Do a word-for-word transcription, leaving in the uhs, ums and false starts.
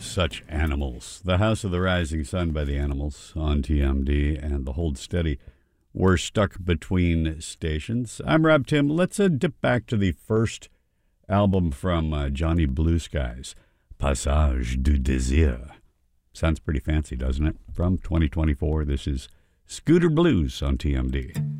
such animals. The House of the Rising Sun by the Animals on T M D and the Hold Steady. We're stuck between stations. I'm Rob Tim. Let's uh, dip back to the first album from uh, Johnny Blue Skies, Passage du Désir. Sounds pretty fancy, doesn't it? From twenty twenty-four, this is Scooter Blues on T M D.